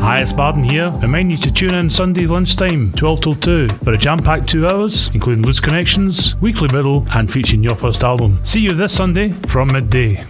Hi, it's Barden here. Remind you to tune in Sunday lunchtime, 12 till 2, for a jam-packed 2 hours, including Loose Connections, Weekly Middle, and featuring your first album. See you this Sunday from midday.